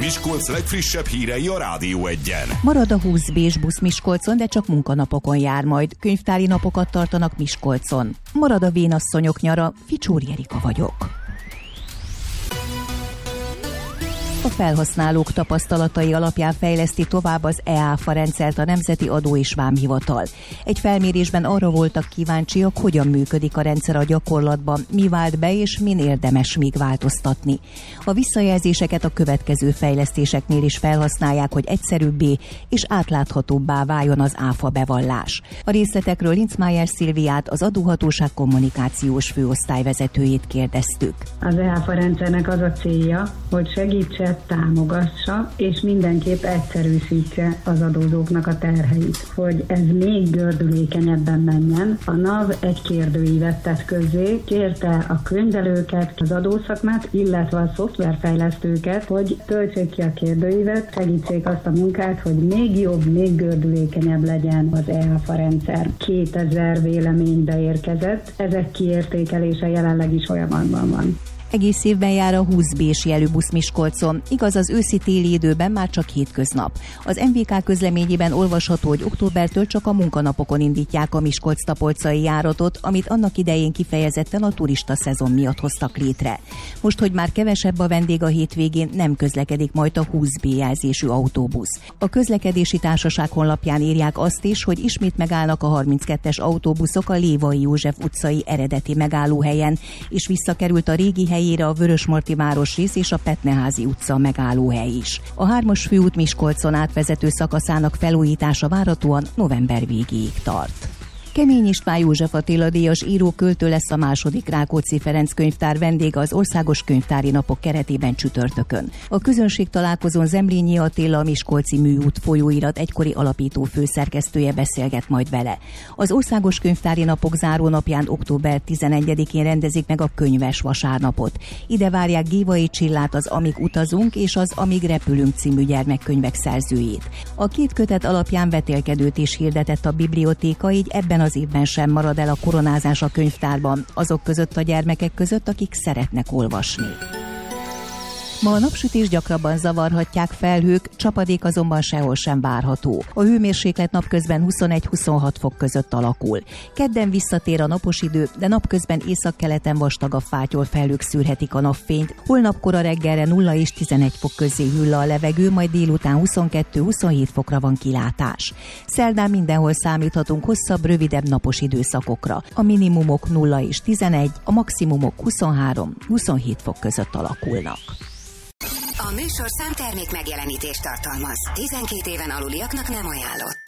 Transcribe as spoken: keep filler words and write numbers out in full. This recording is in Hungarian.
Miskolc legfrissebb hírei a Rádió Egyen. Marad a húsz bés busz Miskolcon, de csak munkanapokon jár majd. Könyvtári napokat tartanak Miskolcon. Marad a vénasszonyok nyara. Ficsúri Erika vagyok. A felhasználók tapasztalatai alapján fejleszti tovább az e áfa rendszert a Nemzeti Adó és Vámhivatal. Egy felmérésben arra voltak kíváncsiak, hogyan működik a rendszer a gyakorlatban, mi vált be és min érdemes még változtatni. A visszajelzéseket a következő fejlesztéseknél is felhasználják, hogy egyszerűbbé és átláthatóbbá váljon az áfa bevallás. A részletekről Linzmájer Szilviát, az adóhatóság kommunikációs főosztályvezetőjét kérdeztük. Az e áfa rendszernek az a célja, hogy segítse, támogassa, és mindenképp egyszerűsítse az adózóknak a terheit. Hogy ez még gördülékenyebben menjen, a NAV egy kérdőívet tett közzé, kérte a könyvelőket, az adószakmát, illetve a szoftverfejlesztőket, hogy töltsék ki a kérdőívet, segítsék azt a munkát, hogy még jobb, még gördülékenyebb legyen az e áfa rendszer. kétezer vélemény beérkezett, ezek kiértékelése jelenleg is folyamatban van. Egész évben jár a húsz bés jelű busz Miskolcon, igaz az őszi-téli időben már csak hétköznap. Az em vé ká közleményében olvasható, hogy októbertől csak a munkanapokon indítják a Miskolc-Tapolcai járatot, amit annak idején kifejezetten a turista szezon miatt hoztak létre. Most, hogy már kevesebb a vendég a hétvégén, nem közlekedik majd a húsz bé jelzésű autóbusz. A közlekedési társaság honlapján írják azt is, hogy ismét megállnak a harminckettes autóbuszok a Lévai József utcai eredeti megállóhelyen, és visszakerült a régi hely a Vörösmarty városrész és a Petneházi utca megállóhely is. A hármas főút Miskolcon átvezető szakaszának felújítása várhatóan november végéig tart. Kemény István József Attila díjas író-költő lesz a második Rákóczi Ferenc könyvtár vendége az Országos Könyvtári Napok keretében csütörtökön. A közönség találkozón Zemlényi Attila, a Miskolci Műút folyóirat egykori alapító főszerkesztője beszélget majd vele. Az Országos Könyvtári Napok zárónapján október tizenegyedikén rendezik meg a Könyves Vasárnapot. Ide várják Gívai Csillát, az Amíg utazunk és az Amíg repülünk című gyermekkönyvek szerzőjét. A két kötet alapján vetélkedőt is hirdetett a bibliotéka, így ebben az évben sem marad el a koronázás a könyvtárban, azok között a gyermekek között, akik szeretnek olvasni. Ma a napsütés gyakrabban zavarhatják felhők, csapadék azonban sehol sem várható. A hőmérséklet napközben huszonegy-huszonhat fok között alakul. Kedden visszatér a napos idő, de napközben északkeleten vastagabb fátyol felhők szűrhetik a napfényt. Holnap kora reggelre nulla és tizenegy fok közé hűl a levegő, majd délután huszonkettő-huszonhét fokra van kilátás. Szerdán mindenhol számíthatunk hosszabb, rövidebb napos időszakokra. A minimumok nulla és tizenegy, a maximumok huszonhárom-huszonhét fok között alakulnak. A műsorszám termék megjelenítést tartalmaz. tizenkét éven aluliaknak nem ajánlott.